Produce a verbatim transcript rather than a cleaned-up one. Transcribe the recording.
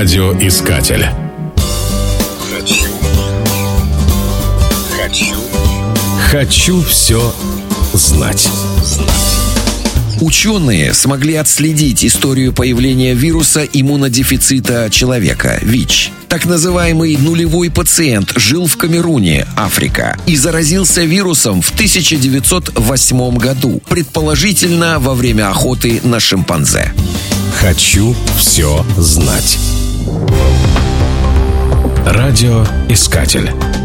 Радиоискатель. Хочу. Хочу. Хочу все знать. Ученые смогли отследить историю появления вируса иммунодефицита человека – ВИЧ. Так называемый нулевой пациент жил в Камеруне, Африка, и заразился вирусом в тысяча девятьсот восьмом году, предположительно во время охоты на шимпанзе. Хочу все знать. Радиоискатель.